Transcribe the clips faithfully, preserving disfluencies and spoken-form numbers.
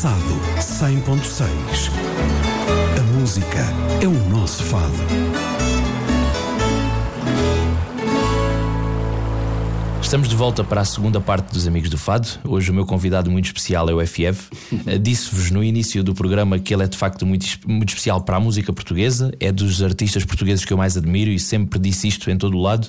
Fado cem ponto seis. A música é o nosso fado. Estamos de volta para a segunda parte dos Amigos do Fado. Hoje o meu convidado muito especial é o F F. Disse-vos no início do programa que ele é de facto muito, muito especial para a música portuguesa. É dos artistas portugueses que eu mais admiro e sempre disse isto em todo o lado.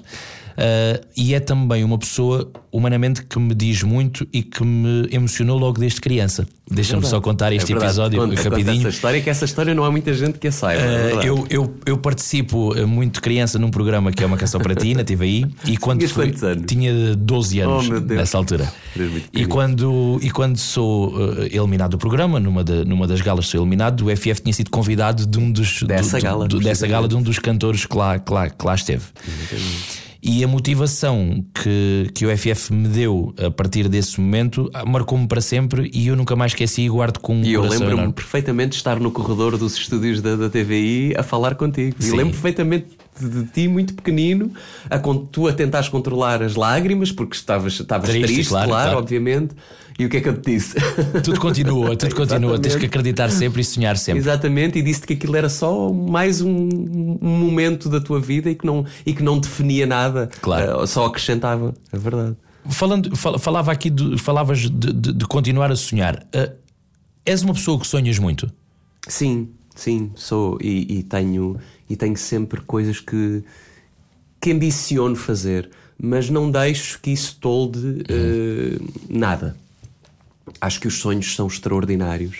Uh, e é também uma pessoa humanamente que me diz muito e que me emocionou logo desde criança. Deixa-me só contar este é episódio conta, rapidinho. Conta essa história, que essa história não há muita gente que a saiba. Uh, é eu, eu, eu participo muito criança num programa que é Uma Canção para Ti, na T V I. E quando fui, quantos anos? Tinha doze anos oh, nessa altura. E quando, e quando sou uh, eliminado do programa, numa, de, numa das galas sou eliminado, o F F tinha sido convidado de um dos dessa, do, gala, do, dessa gala de um dos cantores que lá, que lá, que lá esteve. Exatamente. E a motivação que, que o F F me deu a partir desse momento marcou-me para sempre e eu nunca mais esqueci e guardo com um E eu coração lembro-me enorme. perfeitamente de estar no corredor dos estúdios da, da T V I a falar contigo. Sim. E lembro perfeitamente de, de ti, muito pequenino, a, tu a tentares controlar as lágrimas, porque estavas, estavas triste, triste claro, claro, claro, obviamente. E o que é que eu te disse? Tudo continua, tudo continua. Tens que acreditar sempre e sonhar sempre. Exatamente, e disse-te que aquilo era só mais um, um momento da tua vida e que não, e que não definia nada, claro. uh, só acrescentava, é verdade. Falando, fal, falava aqui de, falavas de, de, de continuar a sonhar. Uh, és uma pessoa que sonhas muito? Sim, sim, sou e, e, tenho, e tenho sempre coisas que, que ambiciono fazer, mas não deixo que isso tolde uh, nada. Acho que os sonhos são extraordinários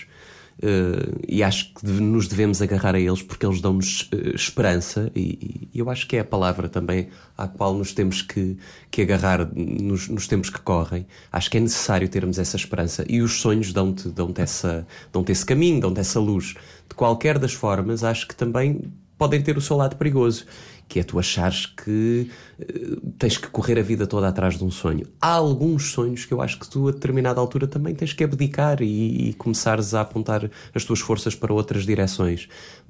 uh, e acho que nos devemos agarrar a eles porque eles dão-nos uh, esperança e, e eu acho que é a palavra também à qual nos temos que, que agarrar nos, nos tempos que correm. Acho que é necessário termos essa esperança e os sonhos dão-te, dão-te, essa, dão-te esse caminho, dão-te essa luz. De qualquer das formas, acho que também podem ter o seu lado perigoso, que é tu achares que uh, tens que correr a vida toda atrás de um sonho. Há alguns sonhos que eu acho que tu a determinada altura também tens que abdicar e, e começares a apontar as tuas forças para outras direções.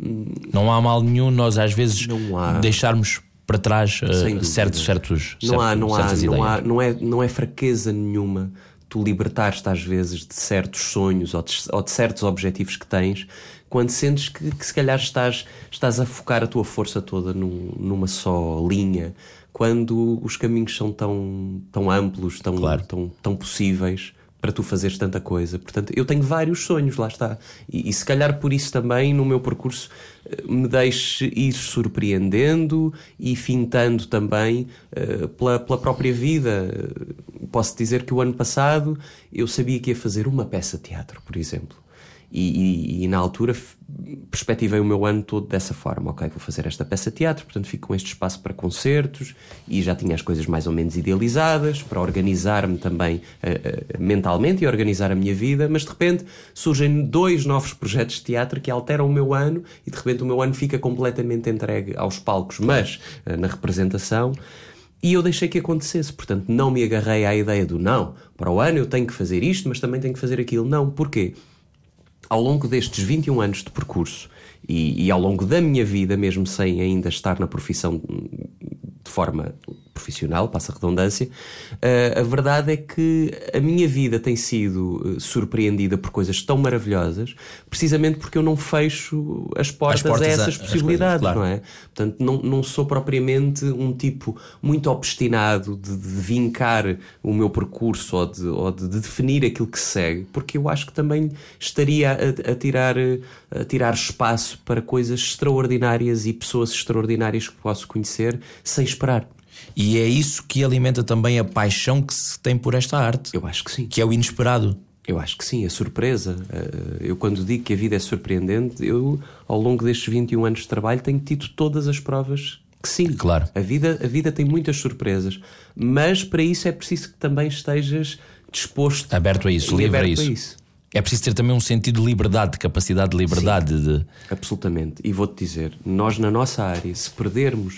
Não há mal nenhum nós às vezes deixarmos para trás uh, certos, certos, não há, não certas há, ideias. Não, há, não, é, não é fraqueza nenhuma tu libertar-te às vezes de certos sonhos ou de, ou de certos objetivos que tens, quando sentes que, que se calhar estás, estás a focar a tua força toda num, numa só linha, quando os caminhos são tão, tão amplos, tão, claro. tão, tão possíveis para tu fazeres tanta coisa. Portanto, eu tenho vários sonhos, lá está. E, e se calhar por isso também no meu percurso me deixe ir surpreendendo e fintando também uh, pela, pela própria vida. Posso dizer que o ano passado eu sabia que ia fazer uma peça de teatro, por exemplo. E, e, e na altura perspectivei o meu ano todo dessa forma. Ok, vou fazer esta peça de teatro, portanto fico com este espaço para concertos e já tinha as coisas mais ou menos idealizadas para organizar-me também uh, uh, mentalmente e organizar a minha vida, mas de repente surgem dois novos projetos de teatro que alteram o meu ano e de repente o meu ano fica completamente entregue aos palcos, mas uh, na representação. E eu deixei que acontecesse, portanto não me agarrei à ideia do não, para o ano eu tenho que fazer isto, mas também tenho que fazer aquilo. Não, porquê? Ao longo destes vinte e um anos de percurso e, e ao longo da minha vida, mesmo sem ainda estar na profissão de forma profissional, passa a redundância, uh, a verdade é que a minha vida tem sido uh, surpreendida por coisas tão maravilhosas, precisamente porque eu não fecho as portas, as portas a essas a, possibilidades, coisas, claro. Não é? Portanto, não, não sou propriamente um tipo muito obstinado de, de vincar o meu percurso ou, de, ou de, de definir aquilo que segue, porque eu acho que também estaria a, a, tirar, a tirar espaço para coisas extraordinárias e pessoas extraordinárias que posso conhecer sem esperar. E é isso que alimenta também a paixão que se tem por esta arte. Eu acho que sim. Que é o inesperado. Eu acho que sim, a surpresa. Eu quando digo que a vida é surpreendente, eu ao longo destes vinte e um anos de trabalho tenho tido todas as provas que sim. Claro. A vida, a vida tem muitas surpresas, mas para isso é preciso que também estejas disposto, aberto a isso, livre a isso. a isso. É preciso ter também um sentido de liberdade, de capacidade de liberdade. Sim, de... absolutamente. E vou-te dizer, nós na nossa área, se perdermos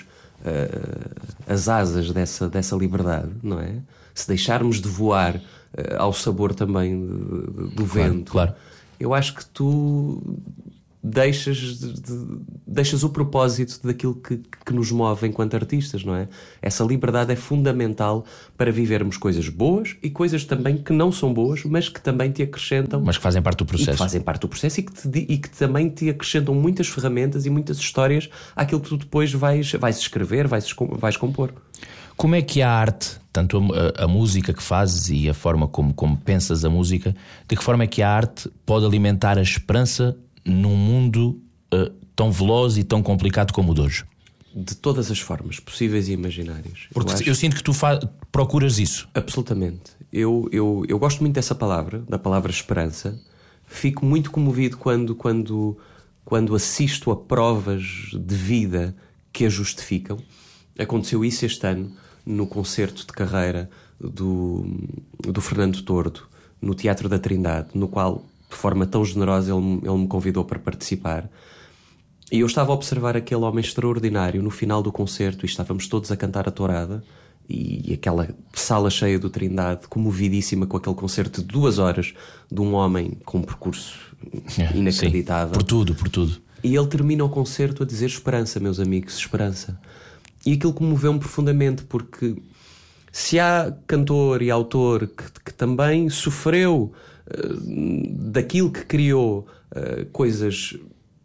Uh, as asas dessa, dessa liberdade, não é? Se deixarmos de voar uh, ao sabor também de, de, do claro, vento, claro. Eu acho que tu deixas, de, de, deixas o propósito daquilo que, que nos move enquanto artistas, não é? Essa liberdade é fundamental para vivermos coisas boas e coisas também que não são boas, mas que também te acrescentam. Mas que fazem parte do processo. E que fazem parte do processo e que, te, e que também te acrescentam muitas ferramentas e muitas histórias àquilo que tu depois vais, vais escrever, vais, vais compor. Como é que a arte, tanto a, a música que fazes e a forma como, como pensas a música, de que forma é que a arte pode alimentar a esperança num mundo uh, tão veloz e tão complicado como o de hoje? De todas as formas, possíveis e imaginárias. Porque eu, acho... eu sinto que tu fa- procuras isso. Absolutamente. Eu, eu, eu gosto muito dessa palavra, da palavra esperança. Fico muito comovido quando, quando, quando assisto a provas de vida que a justificam. Aconteceu isso este ano no concerto de carreira do, do Fernando Tordo, no Teatro da Trindade, no qual, de forma tão generosa, ele, ele me convidou para participar. E eu estava a observar aquele homem extraordinário no final do concerto, e estávamos todos a cantar a tourada, e, e aquela sala cheia do Trindade, comovidíssima com aquele concerto de duas horas de um homem com um percurso inacreditável. Sim, por tudo, por tudo. E ele termina o concerto a dizer: esperança, meus amigos, esperança. E aquilo comoveu-me profundamente, porque se há cantor e autor que, que também sofreu uh, daquilo que criou uh, coisas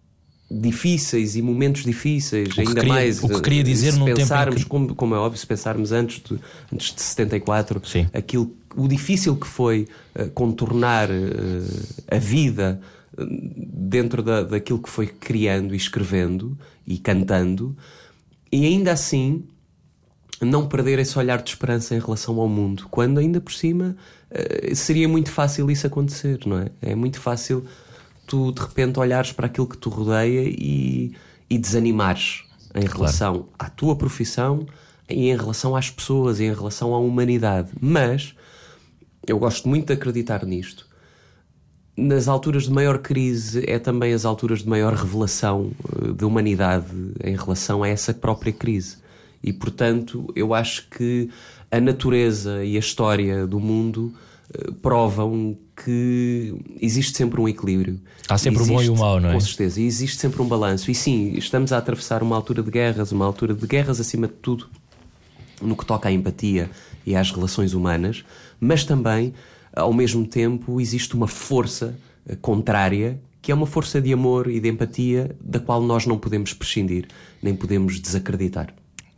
difíceis e momentos difíceis, o que ainda queria, mais o que queria dizer se num pensarmos, tempo que... como, como é óbvio, se pensarmos antes de, antes de setenta e quatro, Sim. aquilo, o difícil que foi uh, contornar uh, a vida uh, dentro da, daquilo que foi criando e escrevendo e cantando. E ainda assim não perder esse olhar de esperança em relação ao mundo, quando ainda por cima uh, seria muito fácil isso acontecer, não é? É muito fácil tu de repente olhares para aquilo que te rodeia e, e desanimares em relação claro. à tua profissão e em relação às pessoas e em relação à humanidade. Mas eu gosto muito de acreditar nisto. Nas alturas de maior crise é também as alturas de maior revelação da humanidade em relação a essa própria crise. E, portanto, eu acho que a natureza e a história do mundo uh, provam que existe sempre um equilíbrio. Há sempre existe, o bom e o mau, não é? Com certeza. E existe sempre um balanço. E sim, estamos a atravessar uma altura de guerras, uma altura de guerras acima de tudo, no que toca à empatia e às relações humanas, mas também, ao mesmo tempo, existe uma força contrária, que é uma força de amor e de empatia da qual nós não podemos prescindir, nem podemos desacreditar.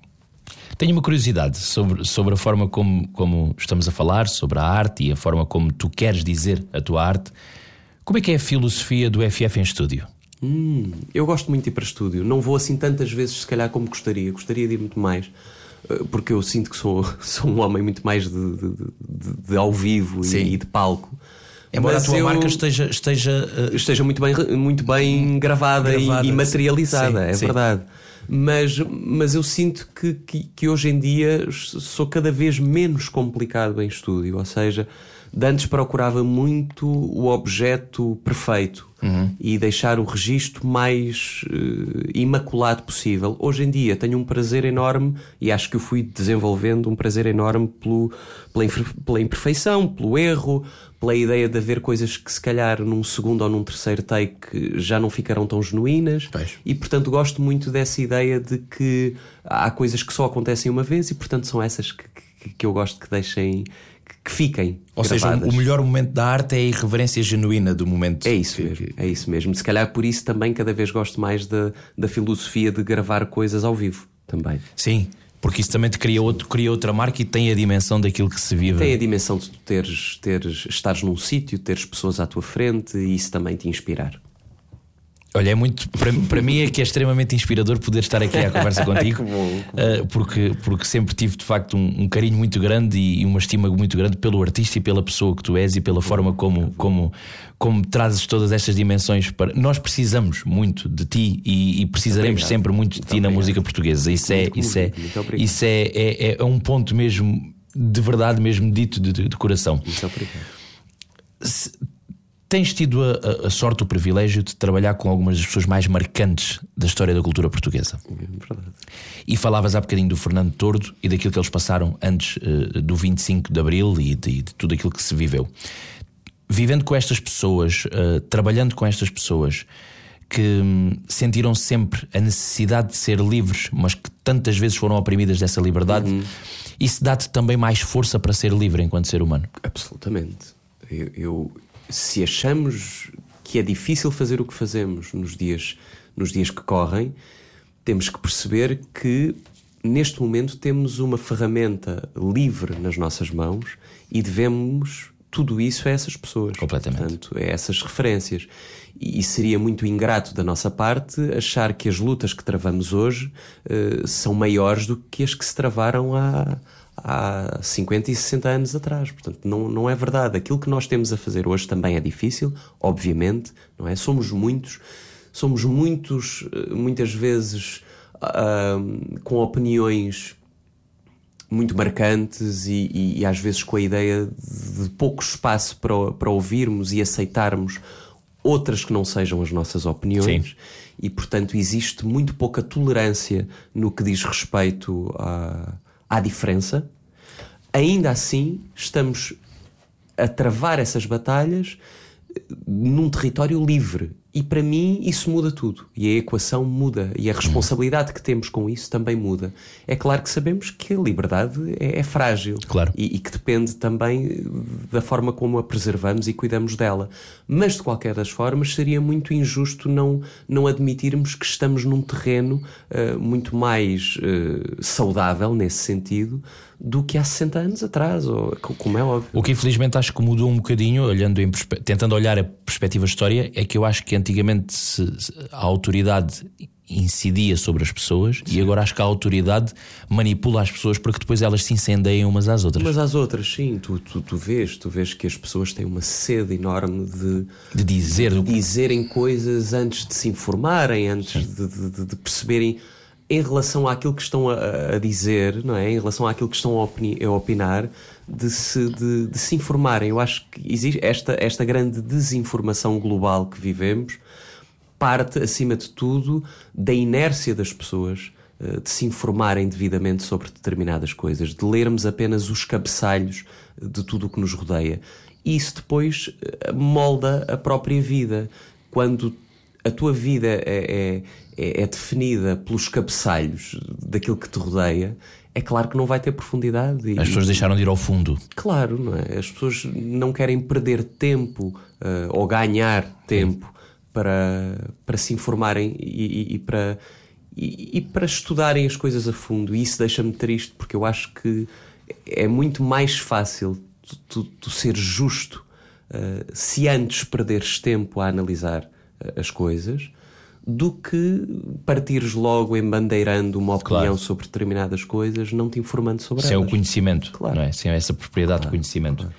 Tenho uma curiosidade sobre, sobre a forma como, como estamos a falar, sobre a arte e a forma como tu queres dizer a tua arte. Como é que é a filosofia do F F em estúdio? Hum, eu gosto muito de ir para estúdio. Não vou assim tantas vezes, se calhar, como gostaria. Gostaria de ir muito mais, porque eu sinto que sou, sou um homem muito mais de, de, de, de ao vivo e, e de palco. Embora Mas a tua eu... marca esteja, esteja, uh... esteja muito bem, muito bem gravada, gravada e, e materializada, sim, é sim. verdade. Mas, mas eu sinto que, que, que hoje em dia sou cada vez menos complicado em estúdio. Ou seja, de antes procurava muito o objeto perfeito, uhum. e deixar o registro mais uh, imaculado possível. Hoje em dia tenho um prazer enorme, e acho que eu fui desenvolvendo um prazer enorme pelo, pela, pela imperfeição, pelo erro, pela ideia de haver coisas que se calhar num segundo ou num terceiro take já não ficarão tão genuínas. Pois. E portanto gosto muito dessa ideia de que há coisas que só acontecem uma vez e portanto são essas que, que, que eu gosto que deixem, que, que fiquem Ou gravadas. Seja, o melhor momento da arte é a irreverência genuína do momento. É isso que, mesmo, que... é isso mesmo. Se calhar por isso também cada vez gosto mais da, da filosofia de gravar coisas ao vivo também. Sim. Porque isso também te cria, outro, cria outra marca e tem a dimensão daquilo que se vive. Tem a dimensão de tu teres, teres, estares num sítio, teres pessoas à tua frente e isso também te inspirar. Olha, é muito, para, para mim é que é extremamente inspirador poder estar aqui à conversa contigo. Que bom, que bom. Uh, porque, porque sempre tive de facto um, um carinho muito grande e uma estima muito grande pelo artista e pela pessoa que tu és e pela forma como, como, como trazes todas estas dimensões para... Nós precisamos muito de ti e, e precisaremos Obrigado. sempre muito de Muito ti obrigado. na música portuguesa. Isso é, isso é, isso é, é, é um ponto mesmo de verdade, mesmo dito de, de, de coração. Muito obrigado. Se, Tens tido a, a, a sorte, o privilégio de trabalhar com algumas das pessoas mais marcantes da história da cultura portuguesa. É verdade. E falavas há bocadinho do Fernando Tordo e daquilo que eles passaram antes uh, do vinte e cinco de Abril e de, de tudo aquilo que se viveu. Vivendo com estas pessoas, uh, trabalhando com estas pessoas, que hum, sentiram sempre a necessidade de ser livres, mas que tantas vezes foram oprimidas dessa liberdade. Uhum. Isso dá-te também mais força para ser livre enquanto ser humano? Absolutamente. Eu, eu, se achamos que é difícil fazer o que fazemos nos dias, nos dias que correm, temos que perceber que neste momento temos uma ferramenta livre nas nossas mãos e devemos tudo isso a essas pessoas. Completamente. Portanto, a essas referências. E seria muito ingrato da nossa parte achar que as lutas que travamos hoje uh, são maiores do que as que se travaram há, há cinquenta e sessenta anos atrás. Portanto, não, não é verdade. Aquilo que nós temos a fazer hoje também é difícil, obviamente, não é? Somos muitos, somos muitos, muitas vezes uh, com opiniões muito marcantes e, e, e às vezes com a ideia de pouco espaço para, para ouvirmos e aceitarmos outras que não sejam as nossas opiniões. Sim. E, portanto, existe muito pouca tolerância no que diz respeito à, à diferença. Ainda assim, estamos a travar essas batalhas num território livre. E para mim isso muda tudo. E a equação muda. E a responsabilidade que temos com isso também muda. É claro que sabemos que a liberdade é, é frágil. Claro. E, e que depende também da forma como a preservamos e cuidamos dela. Mas de qualquer das formas seria muito injusto não, não admitirmos que estamos num terreno uh, muito mais uh, saudável nesse sentido do que há sessenta anos atrás, ou, como é óbvio. O que infelizmente acho que mudou um bocadinho, olhando em perspe... tentando olhar a perspectiva história, é que eu acho que antigamente se, a autoridade incidia sobre as pessoas. Sim. E agora acho que a autoridade manipula as pessoas para que depois elas se incendeiem umas às outras. Umas às outras, sim. Tu, tu, tu, vês, tu vês que as pessoas têm uma sede enorme de, de, dizer... de dizerem coisas antes de se informarem, antes de, de, de perceberem em relação àquilo que estão a, a dizer, não é? Em relação àquilo que estão a, opini- a opinar, de se, de, de se informarem. Eu acho que existe esta, esta grande desinformação global que vivemos, parte, acima de tudo, da inércia das pessoas uh, de se informarem devidamente sobre determinadas coisas, de lermos apenas os cabeçalhos de tudo o que nos rodeia. E isso depois uh, molda a própria vida. Quando a tua vida é, é, é definida pelos cabeçalhos daquilo que te rodeia, é claro que não vai ter profundidade. E, as pessoas deixaram de ir ao fundo. Claro, não é? As pessoas não querem perder tempo uh, ou ganhar tempo para, para se informarem e, e, e, para, e, e para estudarem as coisas a fundo. E isso deixa-me triste, porque eu acho que é muito mais fácil tu, tu, tu seres justo uh, se antes perderes tempo a analisar as coisas, do que partires logo embandeirando uma opinião, claro, sobre determinadas coisas, não te informando sobre sem elas. Sem o conhecimento, claro, não é? Sem essa propriedade, claro, de conhecimento. Claro.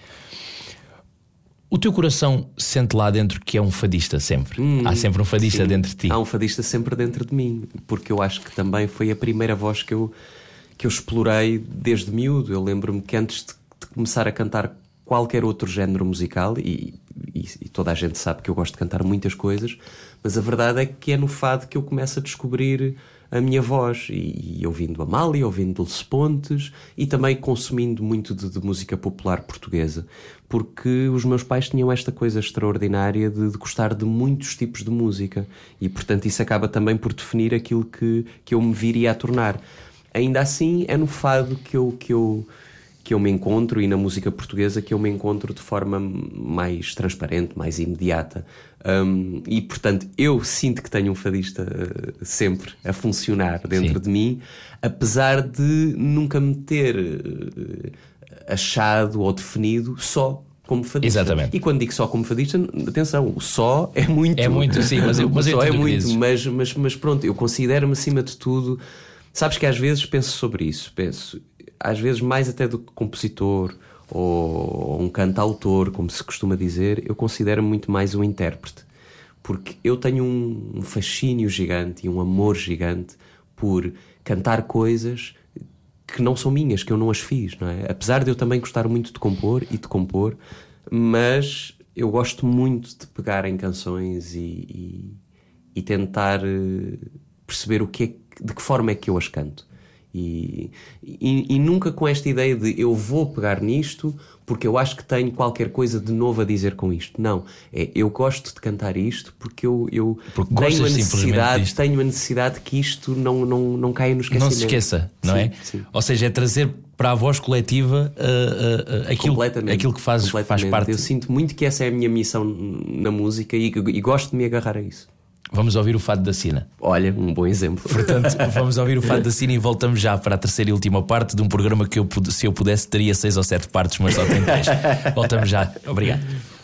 O teu coração sente lá dentro que é um fadista sempre. Hum, há sempre um fadista, sim, dentro de ti. Há um fadista sempre dentro de mim, porque eu acho que também foi a primeira voz que eu, que eu explorei desde miúdo. Eu lembro-me que antes de, de começar a cantar qualquer outro género musical, e, e, e toda a gente sabe que eu gosto de cantar muitas coisas, mas a verdade é que é no fado que eu começo a descobrir a minha voz, e, e ouvindo Amália, ouvindo Dulce Pontes, e também consumindo muito de, de música popular portuguesa, porque os meus pais tinham esta coisa extraordinária de, de gostar de muitos tipos de música, e portanto isso acaba também por definir aquilo que, que eu me viria a tornar. Ainda assim é no fado que eu... Que eu que eu me encontro, e na música portuguesa que eu me encontro de forma mais transparente, mais imediata. Um, e, portanto, eu sinto que tenho um fadista uh, sempre a funcionar dentro, sim, de mim, apesar de nunca me ter uh, achado ou definido só como fadista. Exatamente. E quando digo só como fadista, atenção, o só é muito... É muito, sim, mas eu, mas o eu só é muito, mas, mas, mas pronto, eu considero-me acima de tudo... Sabes que às vezes penso sobre isso, penso... às vezes mais até do que compositor ou um cantautor, como se costuma dizer, eu considero-me muito mais um intérprete, porque eu tenho um, um fascínio gigante e um amor gigante por cantar coisas que não são minhas, que eu não as fiz, não é? Apesar de eu também gostar muito de compor e de compor, mas eu gosto muito de pegar em canções e, e, e tentar perceber o que é, de que forma é que eu as canto. E, e, e nunca com esta ideia de eu vou pegar nisto porque eu acho que tenho qualquer coisa de novo a dizer com isto. Não, é eu gosto de cantar isto porque eu, eu porque tenho, a necessidade, tenho a necessidade que isto não, não, não caia no esquecimento. Não se esqueça, não sim, é? Sim. Ou seja, é trazer para a voz coletiva uh, uh, uh, aquilo, aquilo que faz, faz parte. Eu sinto muito que essa é a minha missão na música e, e gosto de me agarrar a isso. Vamos ouvir o Fado da Sina. Olha, um bom exemplo. Portanto, vamos ouvir o Fado da Sina e voltamos já para a terceira e última parte de um programa que eu, se eu pudesse teria seis ou sete partes, mas só tem três. Voltamos já. Obrigado.